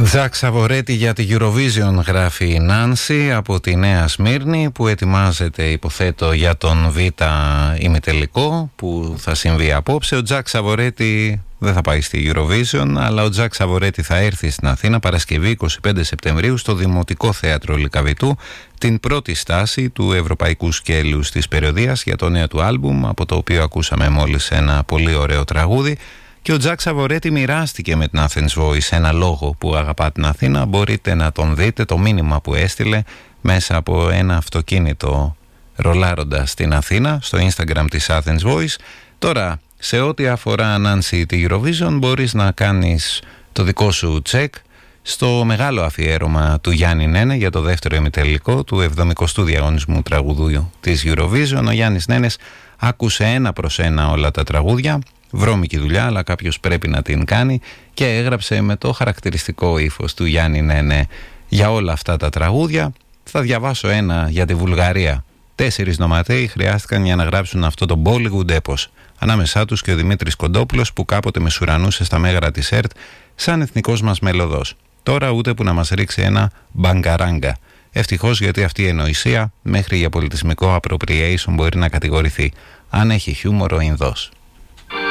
Τζακ Σαβορέτη για τη Eurovision, γράφει η Νάνση από τη Νέα Σμύρνη, που ετοιμάζεται, υποθέτω, για τον Β' ημιτελικό που θα συμβεί απόψε. Ο Τζακ Σαβορέτη δεν θα πάει στη Eurovision, αλλά ο Τζακ Σαβορέτη θα έρθει στην Αθήνα Παρασκευή 25 Σεπτεμβρίου στο Δημοτικό Θέατρο Λυκαβητού, την πρώτη στάση του ευρωπαϊκού σκέλους της περιοδίας για το νέο του άλμπουμ, από το οποίο ακούσαμε μόλις ένα πολύ ωραίο τραγούδι. Και ο Τζακ Σαβορέτη μοιράστηκε με την Athens Voice ένα λόγο που αγαπά την Αθήνα. Μπορείτε να τον δείτε, το μήνυμα που έστειλε μέσα από ένα αυτοκίνητο ρολάροντας στην Αθήνα στο Instagram της Athens Voice. Τώρα, σε ό,τι αφορά, Νάνση, τη Eurovision, μπορείς να κάνεις το δικό σου τσεκ στο μεγάλο αφιέρωμα του Γιάννη Νένε για το δεύτερο ημιτελικό του 70ου διαγωνισμού τραγουδού της Eurovision. Ο Γιάννης Νένες άκουσε ένα προς ένα όλα τα τραγούδια. Βρώμικη δουλειά, αλλά κάποιος πρέπει να την κάνει, και έγραψε με το χαρακτηριστικό ύφος του Γιάννη Νένε για όλα αυτά τα τραγούδια. Θα διαβάσω ένα για τη Βουλγαρία. 4 νοματέοι χρειάστηκαν για να γράψουν αυτό το Bollywood έπος. Ανάμεσά τους και ο Δημήτρης Κοντόπουλος, που κάποτε μεσουρανούσε στα μέγαρα της ΕΡΤ σαν εθνικός μας μελωδός. Τώρα ούτε που να μας ρίξει ένα μπαγκαράγκα. Ευτυχώς, γιατί αυτή η ενοησία μέχρι για πολιτισμικό appropriation μπορεί να κατηγορηθεί, αν έχει χιούμορο ο Ινδός.